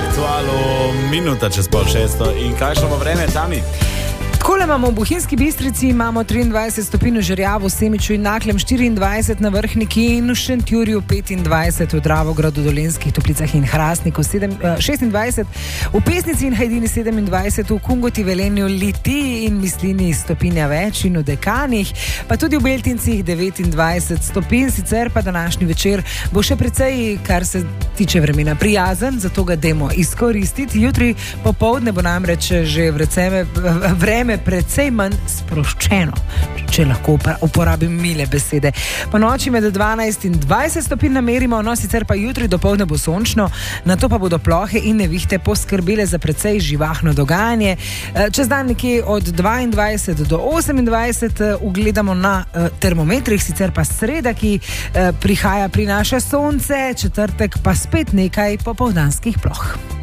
Aktualu minuta čez 5:30 in kakšno bo vreme, Tami? Takole imamo v Bohinjski Bistrici, imamo 23 stopinj v Žerjavu, Semiču in Naklem, 24 na Vrhniki in v Šentjurju, 25 v Dravogradu, Dolenjskih Toplicah in Hrastniku, 26 v Pesnici in Hajdini, 27 v Kungoti, Velenju, Litiji in Mislini stopinja več in v Dekanih, pa tudi v Beltincih 29 stopinj, sicer pa današnji večer bo še precej, kar se tiče vremena, prijazen, zato ga dajmo izkoristiti. Jutri popoldne bo namreč že vreme precej manj sproščeno, če lahko uporabim mile besede. Po noči med 12 in 20 stopinj namerimo, no sicer pa jutri dopoldne bo sončno, nato pa bodo plohe in nevihte poskrbele za precej živahno dogajanje. Čez dan nekje od 22 do 28 ugledamo na termometrih, sicer pa sreda, ki prihaja, prinaša sonce, četrtek pa spet nekaj popoldanskih ploh.